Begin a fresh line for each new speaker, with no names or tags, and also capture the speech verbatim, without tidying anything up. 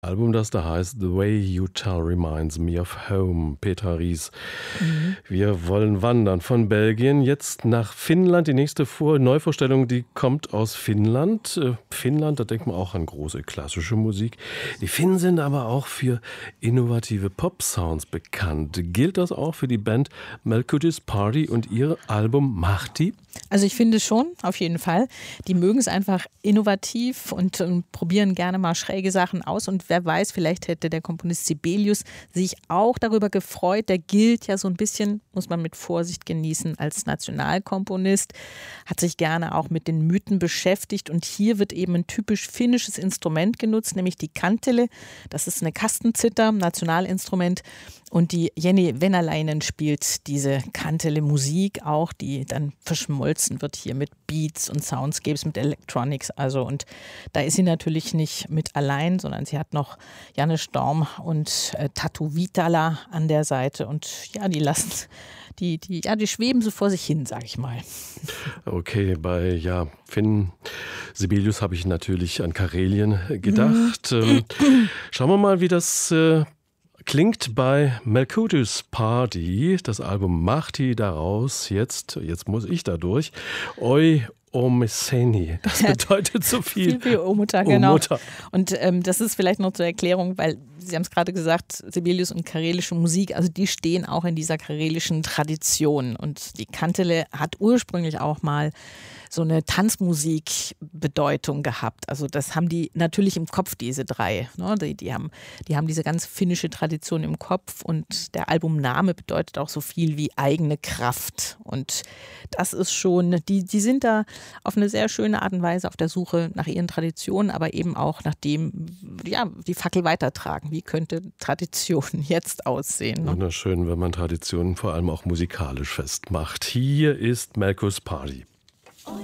Album, das da heißt The Way You Tell Reminds Me of Home, Petra Ries.
Mhm.
Wir wollen wandern von Belgien jetzt nach Finnland. Die nächste Vor- Neuvorstellung, die kommt aus Finnland. Äh, Finnland, da denkt man auch an große klassische Musik. Die Finnen sind aber auch für innovative Pop-Sounds bekannt. Gilt das auch für die Band Melkutis Party und ihr Album Mahti?
Also ich finde schon, auf jeden Fall. Die mögen es einfach innovativ und, und probieren gerne mal schräge Sachen aus. Und wer weiß, vielleicht hätte der Komponist Sibelius sich auch darüber gefreut. Der gilt ja so ein bisschen, muss man mit Vorsicht genießen, als Nationalkomponist. Hat sich gerne auch mit den Mythen beschäftigt. Und hier wird eben ein typisch finnisches Instrument genutzt, nämlich die kantele. Das ist eine Kastenzither, Nationalinstrument. Und die Jenny Venäläinen spielt diese kantele Musik auch, die dann verschmolzen wird hier mit Beats und Soundscapes, mit Electronics. Also und da ist sie natürlich nicht mit allein, sondern sie hat noch Janne Storm und äh, Tatu Vitala an der Seite. Und ja, die lassen, die, die, ja, die schweben so vor sich hin, sag ich mal.
Okay, bei ja, Finn Sibelius habe ich natürlich an Karelien gedacht. Mhm. Ähm, schauen wir mal, wie das äh, klingt bei Melkutis Party, das Album Mahti, daraus jetzt, jetzt muss ich da durch, Oi Omeseni. Das bedeutet so viel.
Viel wie Omuta, genau. Omuta. Und ähm, das ist vielleicht noch zur Erklärung, weil Sie haben es gerade gesagt, Sibelius und karelische Musik, also die stehen auch in dieser karelischen Tradition. Und die Kantele hat ursprünglich auch mal so eine Tanzmusik-Bedeutung gehabt. Also das haben die natürlich im Kopf, diese drei. Ne? Die, die, haben, die haben diese ganz finnische Tradition im Kopf und der Albumname bedeutet auch so viel wie eigene Kraft. Und das ist schon, die, die sind da auf eine sehr schöne Art und Weise auf der Suche nach ihren Traditionen, aber eben auch nach dem, ja, die Fackel weitertragen. Wie könnte Tradition jetzt aussehen? Ne?
Wunderschön, wenn man Traditionen vor allem auch musikalisch festmacht. Hier ist Melkutis Party.